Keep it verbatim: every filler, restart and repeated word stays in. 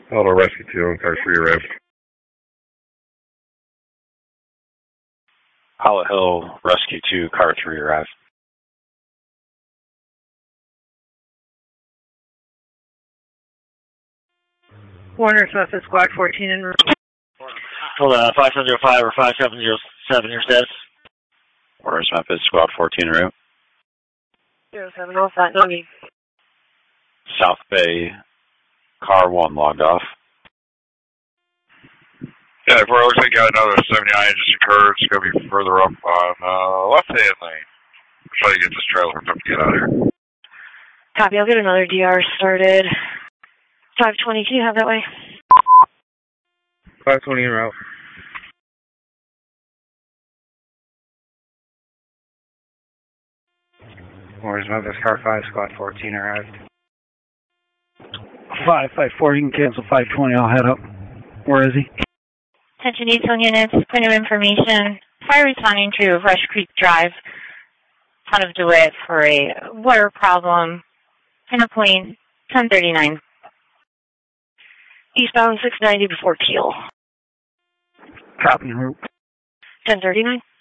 Auto Rescue two on car three arrived. Hollow Hill Rescue two, car three arrived. Warner Memphis Squad fourteen en route. Hold on, five seven zero five or five seven zero seven, your status? Warner Memphis Squad fourteen en route. zero seven oh five, no need. South Bay, car one logged off. Yeah, if we're always got another seventy-nine inches occurred, it's going to be further up on uh, left-hand lane. Try to get this trailer hooked up to get out of here. Copy, I'll get another D R started. five twenty-two, have that way. five twenty en route. Where's Memphis car five, squad fourteen arrived. five five four, you can cancel five twenty, I'll head up. Where is he? Attention detail units, point of information. Fire responding to Rush Creek Drive, town of DeWitt for a water problem. Center point ten thirty-nine. Eastbound six ninety before Teal. Copy, route. ten thirty-nine.